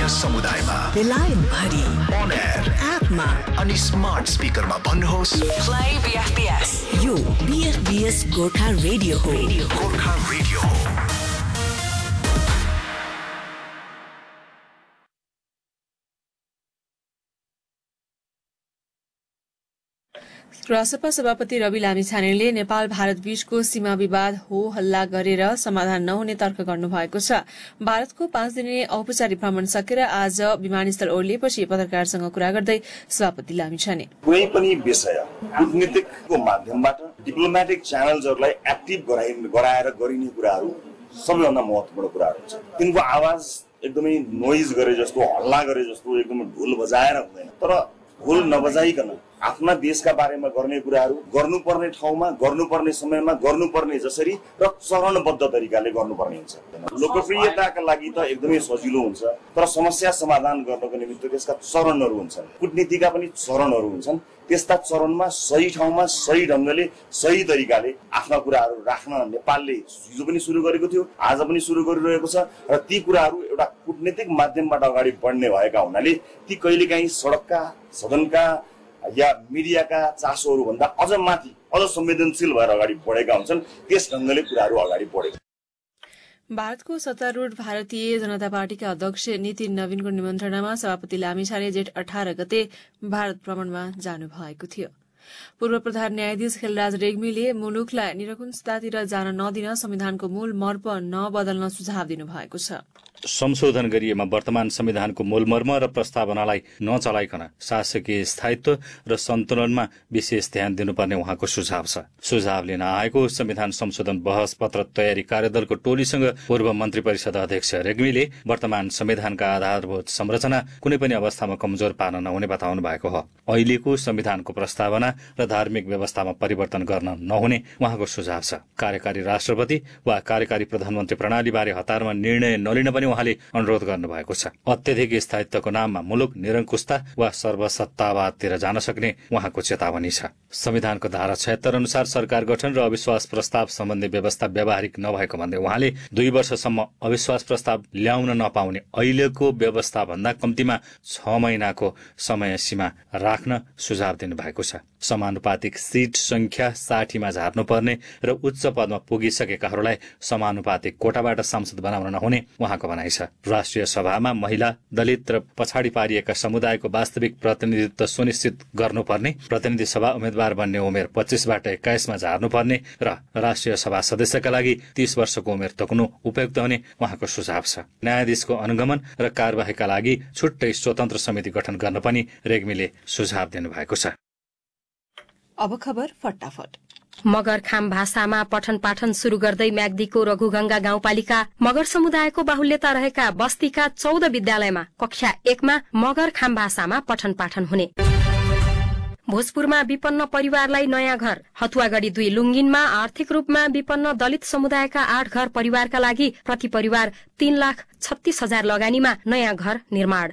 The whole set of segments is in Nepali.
स्थानीय समुदायमा बेलायतभरि on air एपमा अनि स्मार्ट स्पिकरमा भन्नुहोस् Play BFBS. यो BFBS गोर्खा रेडियो हो. गोर्खा रेडियो हो. रासपा सभापति रवि लामिछानेले नेपाल भारत बीचको सीमा विवाद हो हल्ला गरेर समाधान नहुने तर्क गर्नुभएको छ। भारतको 5 दिने औपचारिक भ्रमण सकेर आज विमानस्थल ओर्लिएपछि पत्रकारसँग कुरा गर्दै सभापति लामिछाने कुनै पनि विषय कूटनीतिकको माध्यमबाट डिप्लोमेटिक च्यानल्सहरूलाई एक्टिभ गराएर गरिने कुराहरू सबैभन्दा महत्त्वपूर्ण कुराहरू हुन्छ। तिनको आवाज एकदमै नोइज गरे जस्तो हल्ला गरे जस्तो एकदमै ढोल बजाएर हुँदैन, तर ढोल नबजाइकन आफ्ना देशका बारेमा गर्ने कुराहरू गर्नुपर्ने ठाउँमा गर्नुपर्ने समयमा गर्नुपर्ने जसरी र चरणबद्ध तरिकाले गर्नुपर्ने हुन्छ। लोकप्रियताका लागि त एकदमै सजिलो हुन्छ, तर समस्या समाधान गर्नको निमित्त त्यसका चरणहरू हुन्छन्, कूटनीतिका पनि चरणहरू हुन्छन्। त्यस्ता चरणमा सही ठाउँमा सही ढंगले सही तरिकाले आफ्ना कुराहरू राख्न नेपालले हिजो पनि सुरु गरेको थियो, आज पनि सुरु गरिरहेको छ र ती कुराहरू एउटा कूटनीतिक माध्यमबाट अगाडि बढ्ने भएका हुनाले ती कहिलेकाहीँ सडकका सदनका या मिडियाका चासोहरू भन्दा अझ माथि अझ संवेदनशील भएर अगाडि बढेका हुन्छन्। त्यस ढंगले कुराहरू अगाडि बढेको। भारतको सत्तारूढ भारतीय जनता पार्टीका अध्यक्ष नितिन नवीनको निमन्त्रणामा सभापति लामिछाने जेठ 18 गते भारत भ्रमणमा जानु भएको थियो। पूर्व प्रधान न्यायाधीश खेलराज रेग्मीले मुलुकलाई निरकुशतातिर जान नदिन संविधानको मूल मर्म नबदल्न सुझाव दिनुभएको छ। संशोधन गरिएमा वर्तमान संविधानको मूलमर्म र प्रस्तावनालाई नचलाइकन शासकीय स्थायित्व र सन्तुलनमा विशेष ध्यान दिनुपर्ने उहाँको सुझाव छ। सुझाव लिन आएको संविधान संशोधन बहस पत्र तयारी कार्यदलको टोलीसँग पूर्व मन्त्री परिषद अध्यक्ष रेग्मीले वर्तमान संविधानका आधारभूत संरचना कुनै पनि अवस्थामा कमजोर पार्न नहुने बताउनु भएको हो। अहिलेको संविधानको प्रस्तावना र धार्मिक व्यवस्थामा परिवर्तन गर्न नहुने उहाँको सुझाव छ। कार्यकारी राष्ट्रपति वा कार्यकारी प्रधानमन्त्री प्रणालीबारे हतारमा निर्णय नलिन पनि उहाँले अनुरोध गर्नुभएको छ। अत्यधिक स्थायित्वको नाममा मुलुक निरङ्कुशता वा सर्वसत्तावादतिर जान सक्ने उहाँको चेतावनी छ। संविधानको धारा 76 अनुसार सरकार गठन र अविश्वास प्रस्ताव सम्बन्धी व्यवस्था व्यावहारिक नभएको भन्दै उहाँले 2 वर्षसम्म अविश्वास प्रस्ताव ल्याउन नपाउने अहिलेको व्यवस्था भन्दा कम्तीमा 6 महिनाको समय सीमा राख्न सुझाव दिनुभएको छ। समानुपातिक सीट संख्या 60 मा झार्नुपर्ने र उच्च पदमा पुगिसकेकाहरूलाई समानुपातिक कोटाबाट सांसद बनाउन नहुने उहाँको भनाइ छ। राष्ट्रिय सभामा महिला, दलित र पछाडि पारिएका समुदायको वास्तविक प्रतिनिधित्व सुनिश्चित गर्नुपर्ने, प्रतिनिधि सभा उम्मेद्वार बन्ने उमेर 25 बाट 21 मा झार्नुपर्ने र राष्ट्रिय सभा सदस्यका लागि 30 वर्षको उमेर तोक्नु उपयुक्त हुने उहाँको सुझाव छ। न्यायाधीशको अनुगमन र कार्यवाहीका लागि छुट्टै स्वतन्त्र समिति गठन गर्न पनि रेग्मीले सुझाव दिनुभएको छ। अब खबर फटाफट। मगरखाम भाषामा पठन पाठन शुरू गर्दै म्याग्दीको रघुगंगा गाउँपालिका मगर समुदायको बाहुल्यता रहेका बस्तीका 14 विद्यालयमा कक्षा 1 मा मगरखाम भाषामा पठन पाठन हुने। भोजपुरमा विपन्न परिवारलाई नयाँ घर। हतुवागढ़ी 2 लुङ्गिनमा आर्थिक रूपमा विपन्न दलित समुदायका 8 घर परिवारका लागि प्रति परिवार 3,36,000 लगानीमा नयाँ घर निर्माण।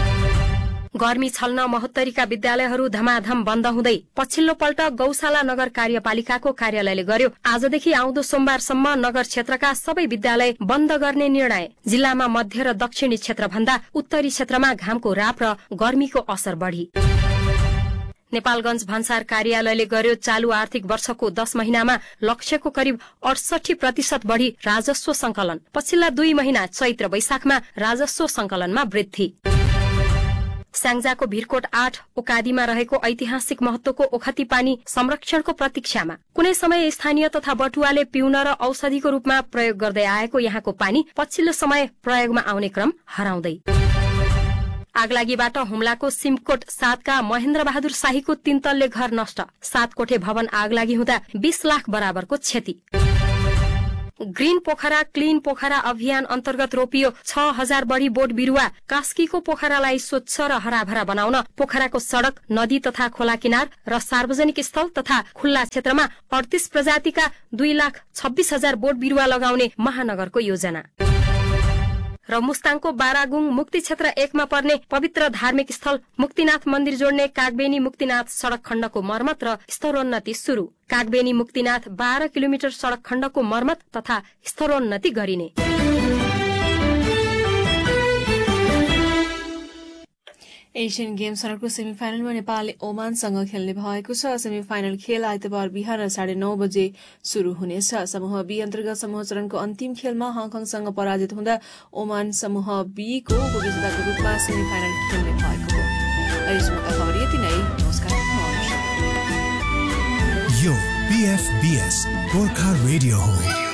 गर्मी छल्न महोत्तरीका विद्यालयहरू धमाधम बन्द हुँदै पछिल्लो पल्ट गौशाला नगर कार्यपालिकाको कार्यालयले गर्यो। आजदेखि आउँदो सोमबारसम्म नगर क्षेत्रका सबै विद्यालय बन्द गर्ने निर्णय। जिल्लामा मध्य र दक्षिणी क्षेत्र भन्दा उत्तरी क्षेत्रमा घामको राप र गर्मीको असर बढ़ी। नेपालगञ्ज भन्सार कार्यालयले गर्यो चालू आर्थिक वर्षको 10 महिनामा लक्ष्यको करिब 68% बढ़ी राजस्व संकलन। पछिल्ला 2 महिना चैत्र वैशाखमा राजस्व संकलनमा वृद्धि। स्याङ्जाको भिरकोट 8 ओकादीमा रहेको ऐतिहासिक महत्वको ओखती पानी संरक्षणको प्रतीक्षामा। कुनै समय स्थानीय तथा बटुवाले पिउन र औषधिको रूपमा प्रयोग गर्दै आएको यहाँको पानी पछिल्लो समय प्रयोगमा आउने क्रम हराउँदै। आगलागीबाट हुम्लाको सिमकोट 7 का महेन्द्र बहादुर शाहीको 3 तल्ले घर नष्ट। 7 कोठे भवन आगलागी हुँदा 20 लाख बराबरको क्षति। ग्रीन पोखरा क्लीन पोखरा अभियान अन्तर्गत रोपियो 6,000 बढ़ी बोट बिरुवा। कास्कीको पोखरालाई स्वच्छ र हराभरा बनाउन पोखराको सड़क, नदी तथा खोला किनार र सार्वजनिक स्थल तथा खुल्ला क्षेत्रमा 38 प्रजातिका 2,26,000 बोट बिरुवा लगाउने महानगरको योजना। र मुस्ताङको बारागुङ मुक्ति क्षेत्र 1 मा पर्ने पवित्र धार्मिक स्थल मुक्तिनाथ मन्दिर जोड्ने कागबेनी मुक्तिनाथ सड़क खण्डको मर्मत र स्तरोन्नति शुरू। कागबेनी मुक्तिनाथ 12 किलोमिटर सड़क खण्डको मर्मत तथा स्तरोन्नति गरिने। एसियन गेम्सहरूको सेमिफाइनलमा नेपालले ओमानसँग खेल्ने भएको छ। सेमिफाइनल खेल आइतबार बिहान 9:30 बजे शुरू हुनेछ। समूह बी अन्तर्गत समूह चरणको अन्तिम खेलमा हङकङसँग पराजित हुँदा ओमान समूह बी को उपविजेताको रूपमा सेमिफाइनल खेल्ने भएको हो। अहिलेसम्मका खबर यति नै। नमस्कार। यो BFBS गोर्खा रेडियो हो।